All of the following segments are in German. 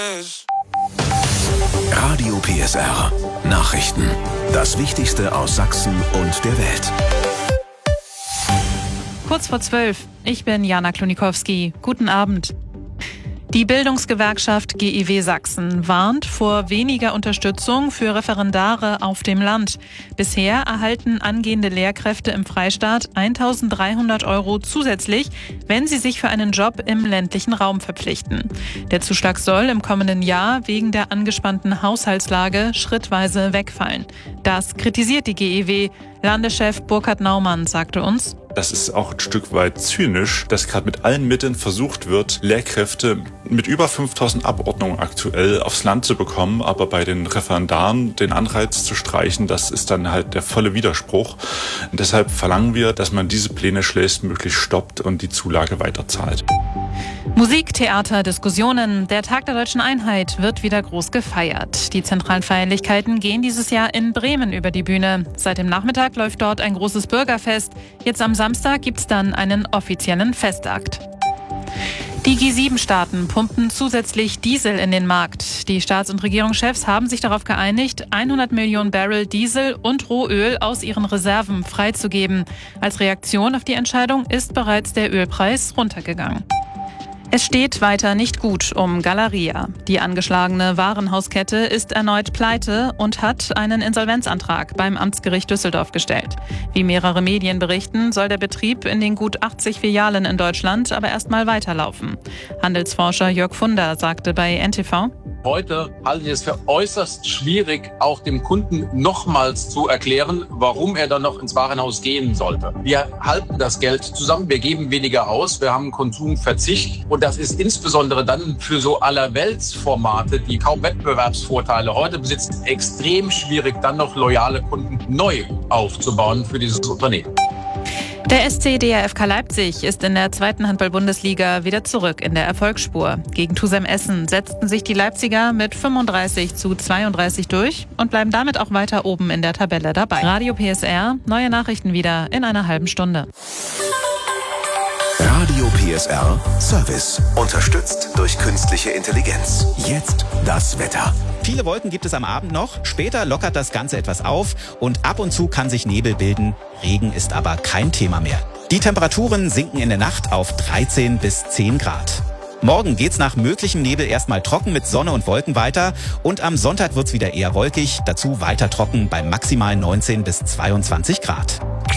Radio PSR Nachrichten. Das Wichtigste aus Sachsen und der Welt. Kurz vor 12. Ich bin Jana Klonikowski. Guten Abend. Die Bildungsgewerkschaft GIW Sachsen warnt vor weniger Unterstützung für Referendare auf dem Land. Bisher erhalten angehende Lehrkräfte im Freistaat 1.300 € zusätzlich, wenn sie sich für einen Job im ländlichen Raum verpflichten. Der Zuschlag soll im kommenden Jahr wegen der angespannten Haushaltslage schrittweise wegfallen. Das kritisiert die GIW. Landeschef Burkhard Naumann sagte uns: Das ist auch ein Stück weit zynisch, dass gerade mit allen Mitteln versucht wird, Lehrkräfte mit über 5.000 Abordnungen aktuell aufs Land zu bekommen, aber bei den Referendaren den Anreiz zu streichen, das ist dann halt der volle Widerspruch. Und deshalb verlangen wir, dass man diese Pläne schnellstmöglich stoppt und die Zulage weiterzahlt. Musik, Theater, Diskussionen. Der Tag der Deutschen Einheit wird wieder groß gefeiert. Die zentralen Feierlichkeiten gehen dieses Jahr in Bremen über die Bühne. Seit dem Nachmittag läuft dort ein großes Bürgerfest. Jetzt am Samstag gibt's dann einen offiziellen Festakt. Die G7-Staaten pumpen zusätzlich Diesel in den Markt. Die Staats- und Regierungschefs haben sich darauf geeinigt, 100 Millionen Barrel Diesel und Rohöl aus ihren Reserven freizugeben. Als Reaktion auf die Entscheidung ist bereits der Ölpreis runtergegangen. Es steht weiter nicht gut um Galeria. Die angeschlagene Warenhauskette ist erneut pleite und hat einen Insolvenzantrag beim Amtsgericht Düsseldorf gestellt. Wie mehrere Medien berichten, soll der Betrieb in den gut 80 Filialen in Deutschland aber erstmal weiterlaufen. Handelsforscher Jörg Funder sagte bei NTV: Heute halte ich es für äußerst schwierig, auch dem Kunden nochmals zu erklären, warum er dann noch ins Warenhaus gehen sollte. Wir halten das Geld zusammen, wir geben weniger aus, wir haben Konsumverzicht und das ist insbesondere dann für so Allerweltsformate, die kaum Wettbewerbsvorteile heute besitzen, extrem schwierig, dann noch loyale Kunden neu aufzubauen für dieses Unternehmen. Der SC DRFK Leipzig ist in der 2. Handball-Bundesliga wieder zurück in der Erfolgsspur. Gegen Tusem Essen setzten sich die Leipziger mit 35:32 durch und bleiben damit auch weiter oben in der Tabelle dabei. Radio PSR, neue Nachrichten wieder in einer halben Stunde. Radio PSR Service. Unterstützt durch künstliche Intelligenz. Jetzt das Wetter. Viele Wolken gibt es am Abend noch, später lockert das Ganze etwas auf und ab und zu kann sich Nebel bilden. Regen ist aber kein Thema mehr. Die Temperaturen sinken in der Nacht auf 13 bis 10 Grad. Morgen geht's nach möglichem Nebel erstmal trocken mit Sonne und Wolken weiter und am Sonntag wird's wieder eher wolkig, dazu weiter trocken bei maximal 19 bis 22 Grad.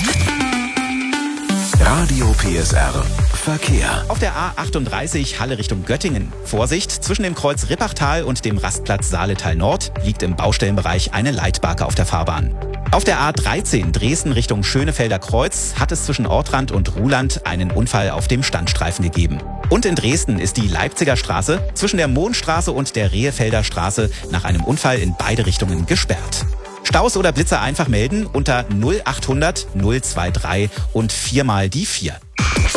Radio PSR Verkehr. Auf der A38 Halle Richtung Göttingen. Vorsicht, zwischen dem Kreuz Rippachtal und dem Rastplatz Saaletal Nord liegt im Baustellenbereich eine Leitbarke auf der Fahrbahn. Auf der A13 Dresden Richtung Schönefelder Kreuz hat es zwischen Ortrand und Ruhland einen Unfall auf dem Standstreifen gegeben. Und in Dresden ist die Leipziger Straße zwischen der Mohnstraße und der Rehefelder Straße nach einem Unfall in beide Richtungen gesperrt. Staus oder Blitzer einfach melden unter 0800 023 und 4 mal die 4.